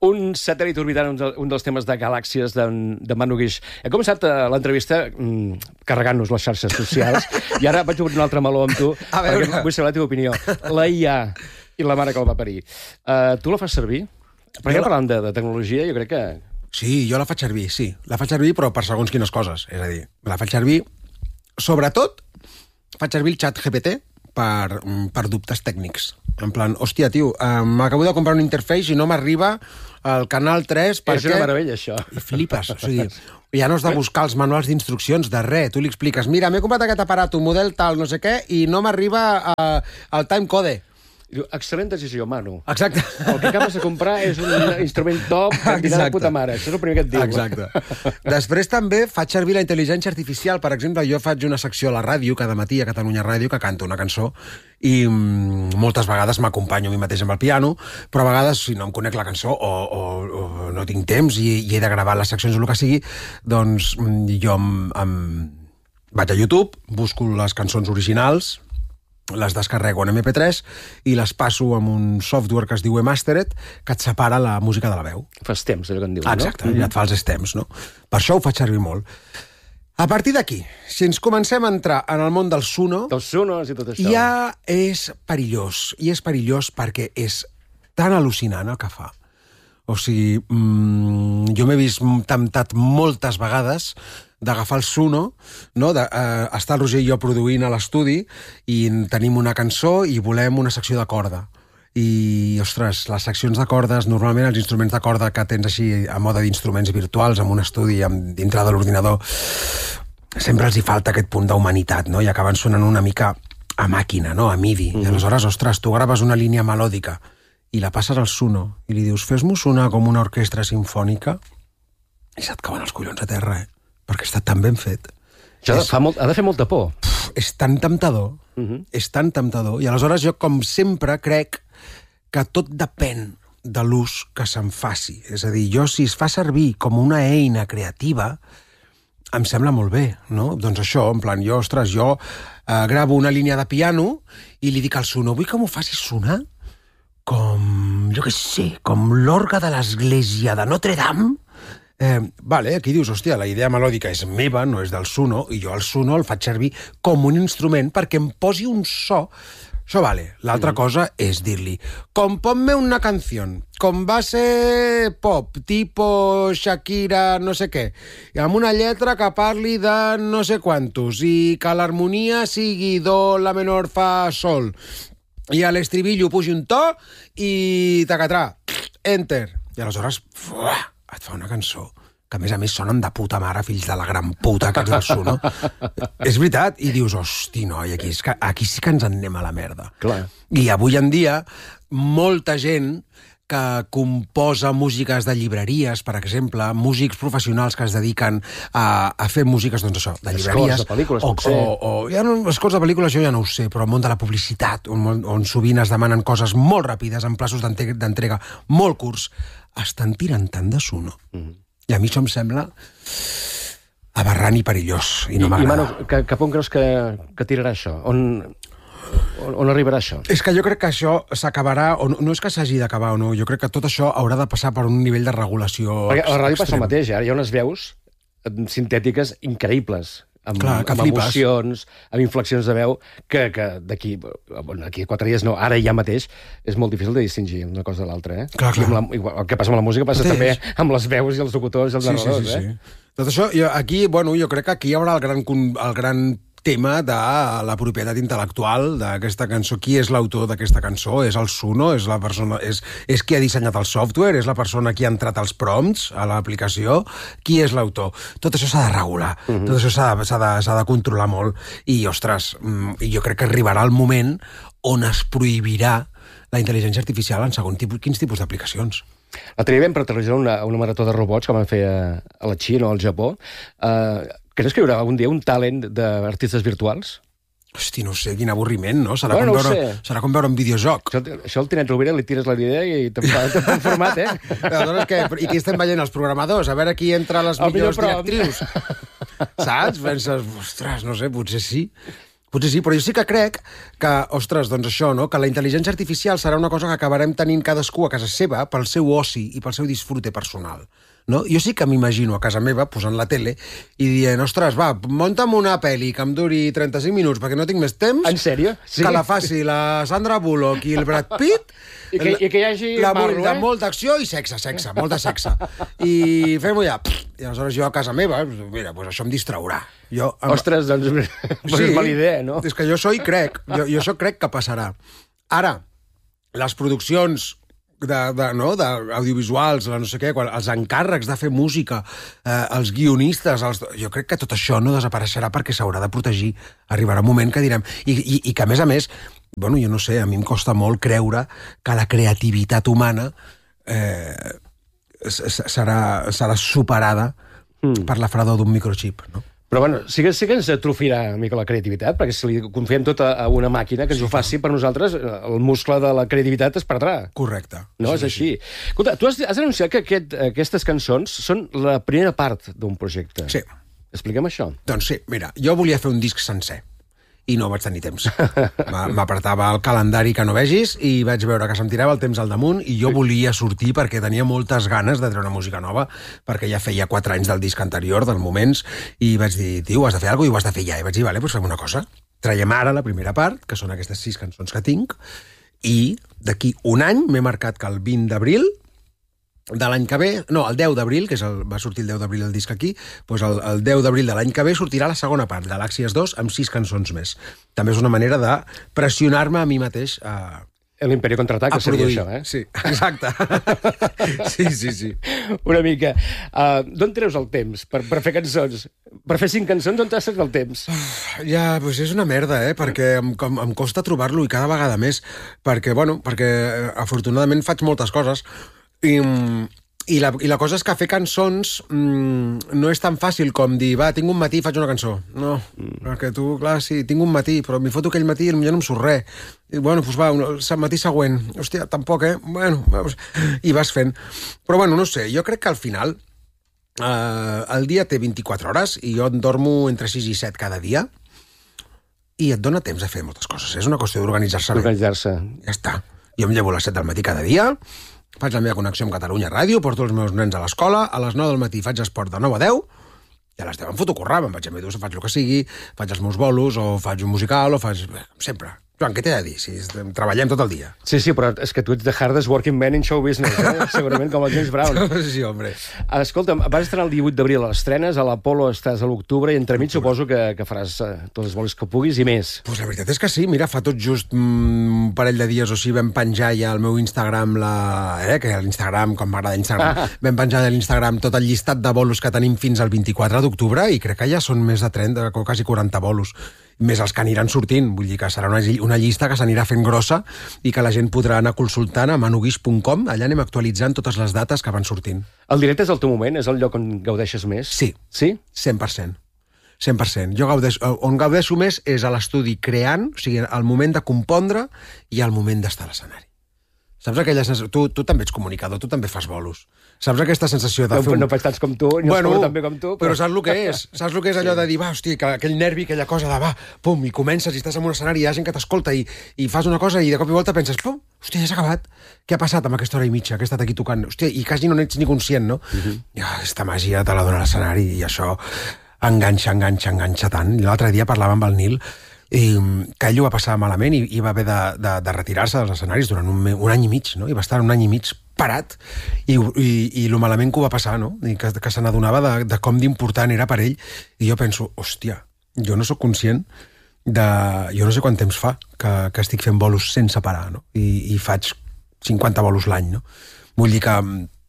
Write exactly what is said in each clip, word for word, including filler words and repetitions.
Un satèl·lit orbitant un, de, un dels temes de galàxies de, de Manu Guix. He començat uh, l'entrevista mm, carregant-nos les xarxes socials i ara vaig obrir un altre meló amb tu perquè vull saber la teva opinió. La I A i la mare que el va parir. Uh, tu la fas servir? Perquè la... parlant de, de tecnologia, jo crec que... Sí, jo la faig servir, sí. La faig servir, però per segons quines coses. És a dir, la faig servir... Sobretot, faig servir el xat G P T per, per dubtes tècnics. En plan, hòstia, tio, eh, m'acabo de comprar un interface i no m'arriba al canal tres perquè... És una meravella, això. I flipes, o sigui, ja no has de buscar els manuals d'instruccions de res. Tu li expliques, mira, m'he comprat aquest aparat, un model tal, no sé què, i no m'arriba al timecode. Excel·lent decisió, Manu. Exacte. El que acabes de comprar és un instrument top per tirar de puta mare. Això és el primer que et diu. Exacte. Després també faig servir la intel·ligència artificial. Per exemple, jo faig una secció a la ràdio cada matí a Catalunya Ràdio que canto una cançó i mm, moltes vegades m'acompanyo a mi mateix amb el piano, però a vegades si no em conec la cançó o, o, o no tinc temps i, i he de gravar les seccions o el que sigui, doncs jo em, em vaig a YouTube, busco les cançons originals, les descarrego en eme pe tres i les passo amb un software que es diu eMastered, que et separa la música de la veu. Fas temps, allò que en diuen, no? Exacte, ja et fa els stems, no? Per això ho faig servir molt. A partir d'aquí, si ens comencem a entrar en el món del Suno... Dels Sunos i tot això. Ja és perillós, i és perillós perquè és tan al·lucinant el que fa. O sigui, mmm, jo m'he vist temptat moltes vegades d'agafar el Suno, no? de, eh, estar el Roger i jo produint a l'estudi i tenim una cançó i volem una secció de corda. I, ostres, les seccions de cordes, normalment els instruments de corda que tens així a mode d'instruments virtuals, en un estudi, amb, dintre de l'ordinador, sempre els hi falta aquest punt d'humanitat, no? I acaben sonant una mica a màquina, no? A MIDI. Mm. I aleshores, ostres, tu graves una línia melòdica i la passes al Suno i li dius, fes-m'ho sonar com una orquestra simfònica, i se't cauen els collons a terra, eh? Perquè està tan ben fet. Això és... fa molt, ha de fer molta por. Pff, és tan temptador, uh-huh. és tan temptador. I aleshores jo, com sempre, crec que tot depèn de l'ús que se'n faci. És a dir, jo, si es fa servir com una eina creativa, em sembla molt bé, no? Doncs això, en plan, jo, ostres, jo eh, gravo una línia de piano i li dic al Suno, vull que m'ho facis sonar com, jo què sé, com l'orgue de l'església de Notre Dame. Eh, vale, aquí dius, hòstia, la idea melòdica és meva, no és del Suno, i jo el Suno el faig servir com un instrument perquè em posi un so. Això vale. L'altra mm. cosa és dir-li, compon-me una canció con base pop, tipo Shakira, no sé què, i amb una lletra que parli de no sé quantos, i que l'harmonia sigui do, la menor, fa, sol, i a l'estribillo pugi un to, i tacatrà, enter. I aleshores, fuà, et fa una cançó que a més a més sonen de puta mare, fills de la gran puta que ets del Suno. És veritat. I dius, hosti, noi, aquí, és que, aquí sí que ens en anem a la merda. Clar. I avui en dia, molta gent que composa músiques de llibreries, per exemple, músics professionals que es dediquen a, a fer músiques, doncs això, de llibreries. Escors de pel·lícules, o, potser. O, o, ja no, escors de pel·lícules jo ja no ho sé, però el món de la publicitat, on, on sovint es demanen coses molt ràpides, en plaços d'entrega molt curts, estan tirant tant de Suno. Mm-hmm. I a mi això em sembla aberrant i perillós, i no m'agrada. I, Manu, que, cap on creus que, que tirarà això? On, on, on arribarà això? És que jo crec que això s'acabarà, o no, no és que s'hagi d'acabar o no, jo crec que tot això haurà de passar per un nivell de regulació Perquè a la ràdio extrem. passa el mateix, ara hi ha unes veus sintètiques increïbles, amb, Clar, amb emocions, amb inflexions de veu, que, que d'aquí bueno, aquí a quatre dies no, ara ja mateix és molt difícil de distingir una cosa de l'altra. Eh? Clar, clar. La, igual, el que passa amb la música passa Mateix. també amb les veus i els locutors i els Sí, narradors. sí, sí, eh? sí. Tot això, jo, aquí, bueno, jo crec que aquí hi haurà el gran, el gran tema de la propietat intel·lectual d'aquesta cançó. Qui és l'autor d'aquesta cançó? És el Suno? És la persona, és, és qui ha dissenyat el software? És la persona qui ha entrat els prompts a l'aplicació? Qui és l'autor? Tot això s'ha de regular. Uh-huh. Tot això s'ha de, s'ha de, s'ha de controlar molt. I, ostres, jo crec que arribarà el moment on es prohibirà la intel·ligència artificial en segons tipus, quins tipus d'aplicacions. L'altre dia vam protagonitzar una, una marató de robots que van fer a, a la Xina o al Japó. Uh, creus que hi haurà un dia un talent d'artistes virtuals? Hosti, no sé, quin avorriment, no? Serà, bueno, com, no veure, serà com veure un videojoc. Això, això el Tinet Rovira li tires la idea i te'n fa, te'n fa un format, eh? Aleshores, què? I qui estem veient? Els programadors? A veure qui entra a les el millors millor directrius. Saps? Penses, ostres, no sé, potser sí. Potser sí, però jo sí que crec que, ostres, doncs això, no? Que la intel·ligència artificial serà una cosa que acabarem tenint cadascú a casa seva pel seu oci i pel seu disfrute personal. No? Jo sí que m'imagino a casa meva posant la tele i dient, ostres, va, munta'm una pel·li que em duri trenta-cinc minuts perquè no tinc més temps. En sèrio? Sí. Que la faci la Sandra Bullock i el Brad Pitt. I que, i que hi hagi la marro, de eh? molta acció i sexe, sexe, molta sexe. I fem-ho ja. I aleshores jo a casa meva, mira, pues això em distraurà. Jo, em... Ostres, doncs, doncs sí, és mala idea, no? És que jo això hi crec. Jo, jo això crec que passarà. Ara, les produccions de, de, no, d'audiovisuals, no sé què, quan, els encàrrecs de fer música, eh, els guionistes, els, jo crec que tot això no desapareixerà perquè s'haurà de protegir. Arribarà un moment que direm... I, i, i que, a més a més, bueno, jo no sé, a mi em costa molt creure que la creativitat humana eh, serà, serà superada mm. per la fredor d'un microxip, no? Però bueno, sí que, sí que ens atrofirà una mica la creativitat, perquè si li confiem tot a, a una màquina que ens sí, ho faci, per nosaltres el muscle de la creativitat es perdrà. Correcte. No, és així. així. Escolta, tu has, has anunciat que aquest, aquestes cançons són la primera part d'un projecte. Sí. Expliquem això. Doncs sí, mira, jo volia fer un disc sencer i no vaig tenir temps. M'apretava el calendari que no vegis i vaig veure que se'm tirava el temps al damunt i jo volia sortir perquè tenia moltes ganes de treure música nova, perquè ja feia quatre anys del disc anterior, del Moments, i vaig dir, tio, has de fer alguna cosa i ho has de fer ja. I vaig dir, vale, doncs fem una cosa. Traiem ara la primera part, que són aquestes sis cançons que tinc, i d'aquí un any m'he marcat que el vint d'abril de l'any que ve, no, el deu d'abril, que és el, va sortir el deu d'abril el disc aquí, doncs el, el deu d'abril de l'any que ve sortirà la segona part, Galàxies dos, amb sis cançons més. També és una manera de pressionar-me a mi mateix a... L'Imperi Contraataca seria això, eh? Sí, exacte. Sí, sí, sí. Una mica. Uh, D'on treus el temps per, per fer cançons? Per fer cinc cançons, on t'has tret el temps? Ja, doncs és una merda, eh? Perquè em, com, em costa trobar-lo i cada vegada més. Perquè, bueno, perquè afortunadament faig moltes coses. I, i, la, I la cosa és que fer cançons mmm, no és tan fàcil com dir, va, tinc un matí i faig una cançó. No, mm. perquè tu, clar, sí, tinc un matí, però m'hi foto aquell matí i potser no em surt res. I, bueno, doncs va, el matí següent. Hòstia, tampoc, eh? Bueno, i vas fent. Però, bueno, no sé, jo crec que al final eh, el dia té vint-i-quatre hores i jo en dormo entre sis i set cada dia i et dona temps a fer moltes coses. És una qüestió d'organitzar-se bé. Organitzar-se. Ja està. Jo em llevo a les set del matí cada dia, faig la meva connexió amb Catalunya Ràdio, porto els meus nens a l'escola, a les nou del matí faig esport de nou a deu, i a les deu em foto a currar, me'n vaig a Medusa, faig el que sigui, faig els meus bolos, o faig un musical, o faig... sempre. Joan, què t'he de dir? Si treballem tot el dia. Sí, sí, però és que tu ets the hardest working man in show business, eh? Segurament com el James Brown. Sí, home. Escolta'm, vas estrenar el divuit d'abril a les estrenes, a l'Apolo estàs a l'octubre, i entremig suposo que, que faràs eh, tots els vols que puguis i més. Pues la veritat és que sí, mira, fa tot just mm, un parell de dies o així vam penjar ja al meu Instagram, la... eh, que l'Instagram, com m'agrada Instagram, ah. vam penjar a l'Instagram tot el llistat de bolos que tenim fins al vint-i-quatre d'octubre, i crec que ja són més de trenta, quasi quaranta bolos. Més els que aniran sortint, vull dir que serà una, una llista que s'anirà fent grossa i que la gent podrà anar consultant a manuguix punt com, allà anem actualitzant totes les dates que van sortint. El directe és el teu moment? És el lloc on gaudeixes més? Sí. Sí? cent per cent. cent per cent. Jo gaudeixo, on gaudeixo més és a l'estudi creant, o sigui, el moment de compondre i el moment d'estar a l'escenari. Saps aquella sensació? Tu, tu també ets comunicador, tu també fas bolos. Saps aquesta sensació de no, fer un... No faig tants com tu, ni bueno, els també com tu. Però... però saps el que és? Saps el que és allò de dir, va, hosti, aquell nervi, aquella cosa de va, pum, i comences i estàs en un escenari i hi ha gent que t'escolta i, i fas una cosa i de cop i volta penses, pum, hòstia, ja s'ha acabat. Què ha passat amb aquesta hora i mitja que he estat aquí tocant? Hòstia, i quasi no n'ets ni conscient, no? Uh -huh. Ja, aquesta màgia te la dona l'escenari i això enganxa, enganxa, enganxa tant. L'altre dia parlava amb el Nil i que ell ho va passar malament i, i va haver de, de, de retirar-se dels escenaris durant un, un any i mig, no? I va estar un any i mig parat i, i, i lo malament que ho va passar, no? I que, que se n'adonava de, de com d'important era per ell. I jo penso, hòstia, jo no sóc conscient de... Jo no sé quant temps fa que, que estic fent bolos sense parar, no? I, i faig cinquanta bolos l'any, no? Vull dir que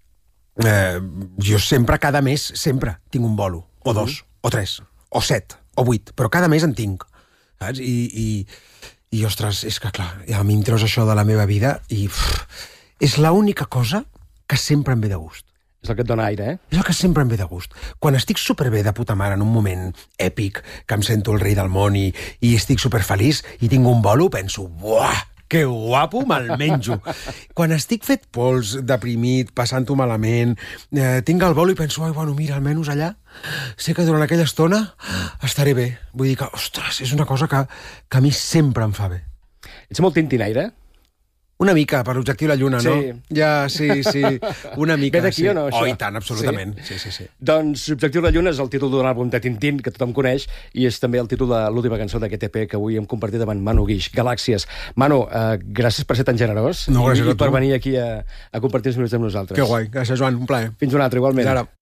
eh, jo sempre, cada mes, sempre tinc un bolo, o dos, o tres, o set, o vuit, però cada mes en tinc. Saps? I, i, i, ostres, és que, clar, a mi em treus això de la meva vida i uf, és l'única cosa que sempre em ve de gust. És el que et dona aire, eh? És el que sempre em ve de gust. Quan estic superbé de puta mare en un moment èpic, que em sento el rei del món i, i estic superfeliç i tinc un bolo, penso, buah, que guapo, me'l menjo. Quan estic fet pols, deprimit, passant-ho malament, eh, tinc el bolo i penso, ai, bueno, mira, almenys allà, sé que durant aquella estona estaré bé. Vull dir que, ostres, és una cosa que, que a mi sempre em fa bé. Ets molt tintinaire? Una mica, per Objectiu la Lluna, sí. no? Ja, sí, sí, una mica. Ve d'aquí sí. o no, això? Oh, i tant, absolutament. Sí, sí, sí. sí. Doncs Objectiu la Lluna és el títol d'un àlbum de Tintín, que tothom coneix, i és també el títol de l'última cançó d'aquest E P que avui hem compartit amb en Manu Guix, Galàxies. Manu, eh, gràcies per ser tan generós no, i, i per venir aquí a, a compartir uns minuts amb nosaltres. Que guai. Gràcies, Joan. Un plaer. Fins una altra, igualment. Fins ara.